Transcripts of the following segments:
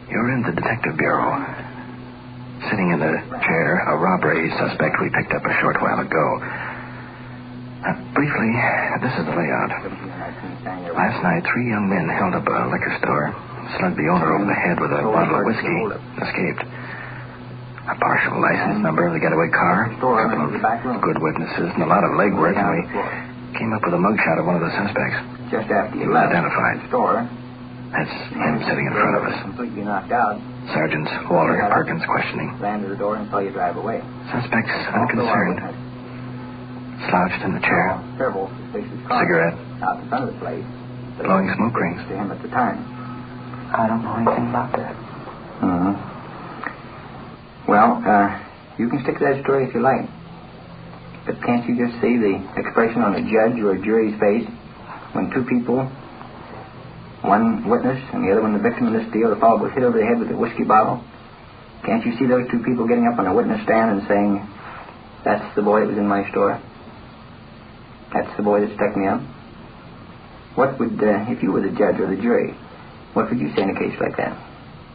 You're in the Detective Bureau. Sitting in the chair, a robbery suspect we picked up a short while ago. Briefly, this is the layout. Last night, 3 young men held up a liquor store, slugged the owner over the head with a bottle of whiskey, escaped. A partial license number of the getaway car, a couple of good witnesses, and a lot of legwork, and we came up with a mugshot of one of the suspects. Just after he was identified. Store. That's him sitting in front of us. Completely knocked out. Sergeants Walter Perkins questioning. Landed the door and saw you drive away. Suspect's unconcerned. Slouched in the chair. Cigarette. Out the front of the place. Blowing smoke rings. To him at the time. I don't know anything about that. Mm-hmm. Well, you can stick to that story if you like. But can't you just see the expression on a judge or a jury's face when 2 people, one witness and the other one the victim in this deal, the fellow was hit over the head with a whiskey bottle? Can't you see those 2 people getting up on a witness stand and saying, that's the boy that was in my store? That's the boy that stuck me up? What would, if you were the judge or the jury, what would you say in a case like that?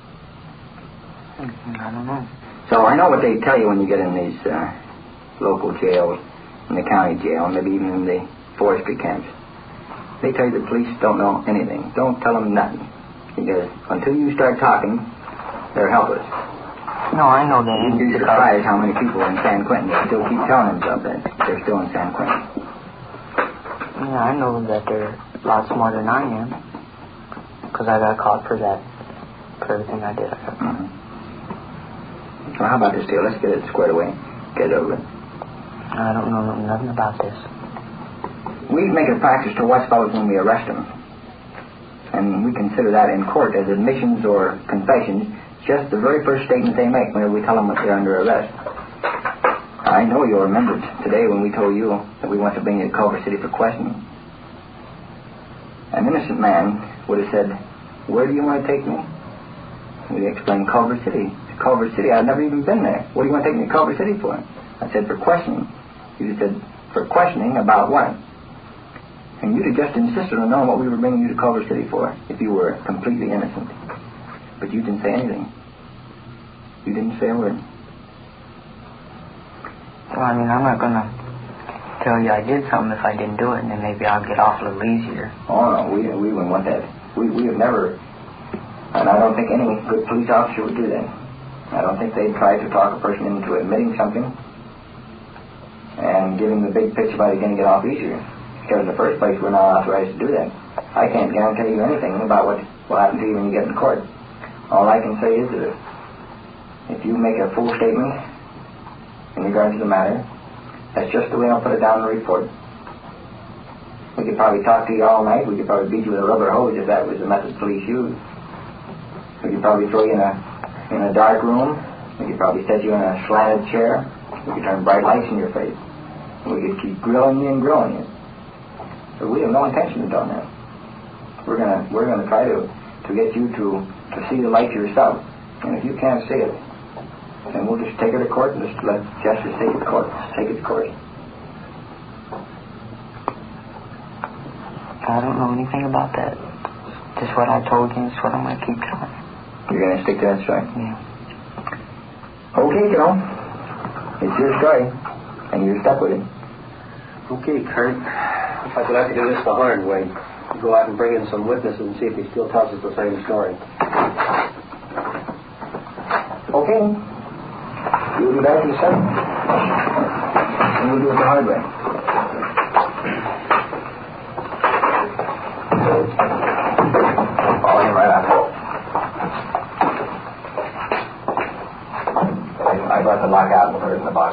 I don't know. So I know what they tell you when you get in these local jails, in the county jail, and maybe even in the forestry camps. They tell you the police don't know anything. Don't tell them nothing. Because until you start talking, they're helpless. No, I know that. You'd be surprised how many people in San Quentin still keep telling themselves that they're still in San Quentin. Yeah, I know that they're a lot smarter than I am. Because I got caught for that, for everything I did. Mm-hmm. Well, how about this deal? Let's get it squared away. Get it over. I don't know nothing about this. We make it a practice to watch fellows when we arrest them. And we consider that in court as admissions or confessions, just the very first statement they make whenever we tell them that they're under arrest. I know you'll remember today when we told you that we want to bring you to Culver City for questioning. An innocent man would have said, where do you want to take me? We explained Culver City. Culver City, I've never even been there. What do you want to take me to Culver City for? I said, for questioning. You said, for questioning about what? And you'd have just insisted on knowing what we were bringing you to Culver City for if you were completely innocent. But you didn't say anything. You didn't say a word. Well, I mean, I'm not going to tell you I did something if I didn't do it, and then maybe I'll get off a little easier. Oh, no, we wouldn't want that. We have never, and I don't think any good police officer would do that. I don't think they'd try to talk a person into admitting something and give him the big pitch about it going to get off easier. Because in the first place, we're not authorized to do that. I can't guarantee you anything about what will happen to you when you get in court. All I can say is that if you make a full statement in regard to the matter, that's just the way I'll put it down in the report. We could probably talk to you all night. We could probably beat you with a rubber hose if that was the method police used. We could probably throw you in a dark room. We could probably set you in a slanted chair. We could turn bright lights in your face. And we could keep grilling you and grilling you. But we have no intention of doing that. We're gonna try to get you to see the light yourself. And if you can't see it, then we'll just take it to court and just let justice take its course. I don't know anything about that. Just what I told you is what I'm going to keep telling. You're going to stick to that story? Yeah. Okay, Joe. It's your story, and you're stuck with it. Okay, Kurt. Looks like we'll have to do this the hard way. Go out and bring in some witnesses and see if he still tells us the same story. Okay. You'll be back in a second. And we'll do it the hard way. Follow him right after. I brought the lock out and put it in the box.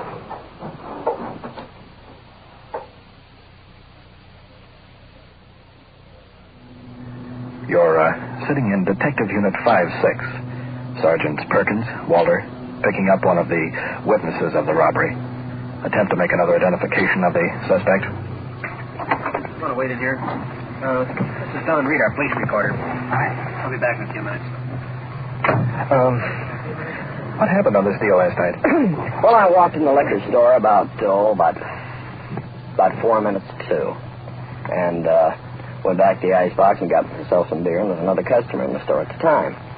You're sitting in Detective Unit 5-6. Sergeants Perkins, Walter, picking up one of the witnesses of the robbery. Attempt to make another identification of the suspect. You want to wait in here? Let's just down and read our police recorder. All right. I'll be back in a few minutes. What happened on this deal last night? Well, I walked in the liquor store about 4 minutes to 2. And went back to the icebox and got myself some beer, and there was another customer in the store at the time.